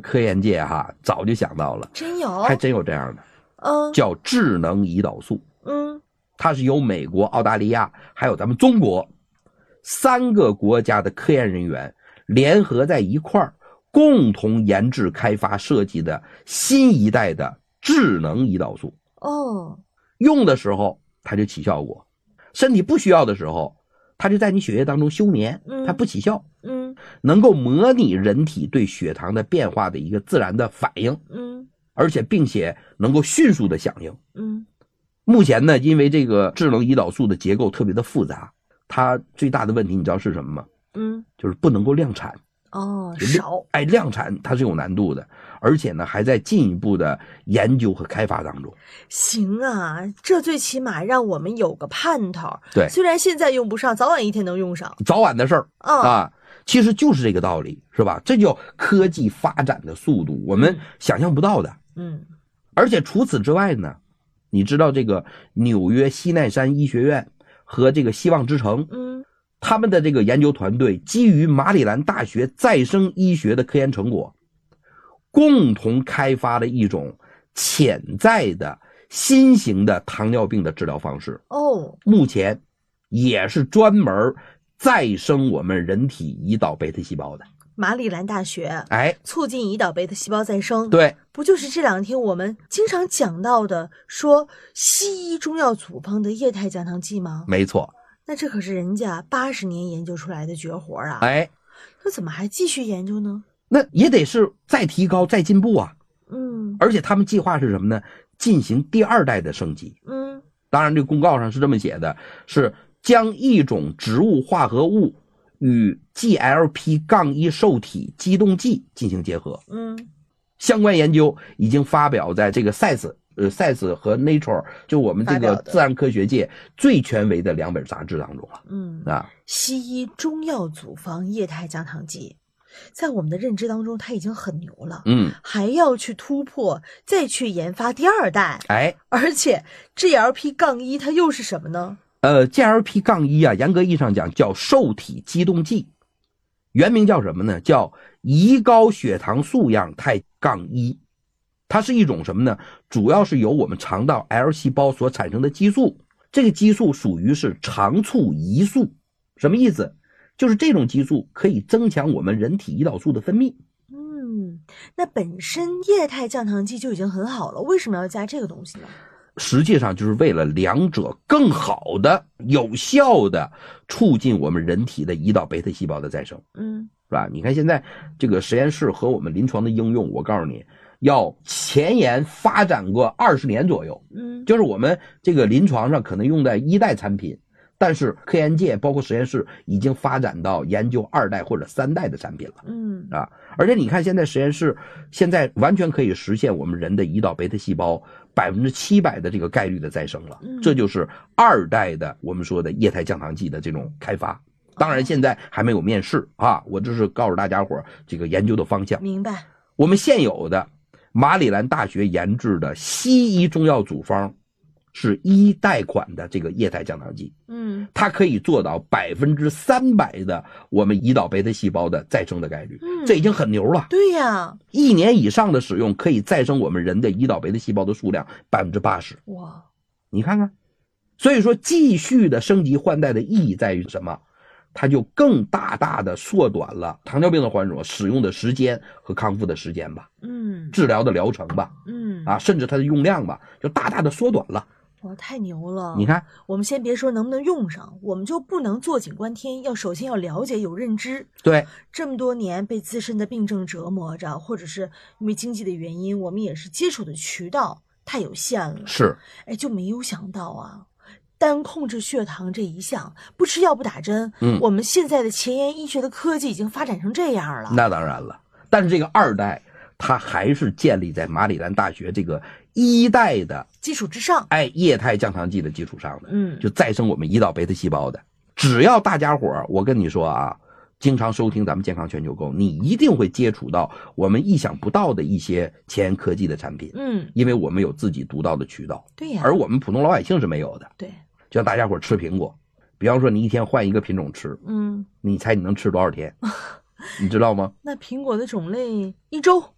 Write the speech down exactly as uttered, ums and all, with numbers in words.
科研界哈早就想到了， 真有， 还真有这样的， 嗯， 叫智能胰岛素。 嗯， 它是由美国、澳大利亚还有咱们中国三个国家的科研人员联合在一块儿，共同研制开发设计的新一代的智能胰岛素。 哦， 用的时候它就起效果，身体不需要的时候它就在你血液当中休眠，它不起效。 嗯， 能够模拟人体对血糖的变化的一个自然的反应。 嗯， 而且并且能够迅速的响应。 嗯， 目前呢，因为这个智能胰岛素的结构特别的复杂，它最大的问题你知道是什么吗？ 嗯， 就是不能够量产。 哦，少， 哎，量产它是有难度的，而且呢还在进一步的研究和开发当中。 行啊，这最起码让我们有个盼头。 对， 虽然现在用不上，早晚一天能用上， 早晚的事儿、 嗯、 啊，其实就是这个道理，是吧？这叫科技发展的速度，我们想象不到的。 嗯， 而且除此之外呢，你知道这个纽约西奈山医学院和这个希望之城， 嗯， 他们的这个研究团队基于马里兰大学再生医学的科研成果，共同开发了一种潜在的新型的糖尿病的治疗方式。 哦， 目前也是专门再生我们人体胰岛贝塔细胞的。 马里兰大学， 哎， 促进胰岛贝塔细胞再生。 对， 不就是这两天我们经常讲到的说西医中药组方的液态降糖剂吗？ 没错。 那这可是人家八十年研究出来的绝活啊！ 哎， 那怎么还继续研究呢？ 那也得是再提高、再进步啊。 嗯， 而且他们计划是什么呢？进行第二代的升级。 嗯， 当然，这个公告上是这么写的，是将一种植物化合物与 G L P 一 受体激动剂进行结合。 嗯， 相关研究已经发表在这个 Science。呃 ，Science 和 Nature 就我们这个自然科学界最权威的两本杂志当中了。 嗯啊， 西医中药组方液态降糖剂，在我们的认知当中，它已经很牛了。 嗯， 还要去突破，再去研发第二代。 哎， 而且 G L P 一 它又是什么呢？ 呃 ，G L P 一 啊，严格意义上讲叫受体激动剂，原名叫什么呢？叫胰高血糖素样态杠一。它是一种什么呢？主要是由我们肠道 L 细胞所产生的激素，这个激素属于是肠促胰素。什么意思？就是这种激素可以增强我们人体胰岛素的分泌。 嗯，那本身液态降糖剂就已经很好了，为什么要加这个东西呢？ 实际上就是为了两者更好的、有效的促进我们人体的胰岛贝塔细胞的再生。 嗯， 是吧？你看现在这个实验室和我们临床的应用，我告诉你，要前沿发展过二十年左右。 嗯， 就是我们这个临床上可能用在一代产品，但是科研界包括实验室已经发展到研究二代或者三代的产品了。 嗯， 啊，而且你看现在实验室现在完全可以实现我们人的胰岛贝塔细胞百分之七百的这个概率的再生了。 嗯， 这就是二代的我们说的液态降糖剂的这种开发。当然现在还没有面世啊，我这是告诉大家伙这个研究的方向。 明白。 我们现有的马里兰大学研制的西医中药组方是一代款的这个液态降糖剂， 嗯， 它可以做到百分之三百的我们胰岛贝塔细胞的再生的概率， 嗯， 这已经很牛了。 对呀， 一年以上的使用可以再生我们人的胰岛贝塔细胞的数量百分之八十。 哇， 你看看，所以说继续的升级换代的意义在于什么？它就更大大的缩短了糖尿病的患者使用的时间和康复的时间吧， 嗯， 治疗的疗程吧， 嗯， 啊，甚至它的用量吧，就大大的缩短了。 哇，太牛了！ 你看， 我们先别说能不能用上，我们就不能坐井观天，要首先要了解有认知。 对， 这么多年被自身的病症折磨着，或者是因为经济的原因，我们也是接触的渠道太有限了。 是， 哎，就没有想到啊。单控制血糖这一项，不吃药不打针， 嗯， 我们现在的前沿医学的科技已经发展成这样了。 那当然了，但是这个二代它还是建立在马里兰大学这个一代的基础之上， 哎，液态降糖剂的基础上的， 嗯， 就再生我们胰岛贝塔细胞的。只要大家伙儿，我跟你说啊，经常收听咱们健康全球购，你一定会接触到我们意想不到的一些前沿科技的产品， 嗯， 因为我们有自己独到的渠道， 对呀， 而我们普通老百姓是没有的， 对。 就像大家伙吃苹果，比方说你一天换一个品种吃， 嗯， 你猜你能吃多少天？你知道吗？ 那苹果的种类一周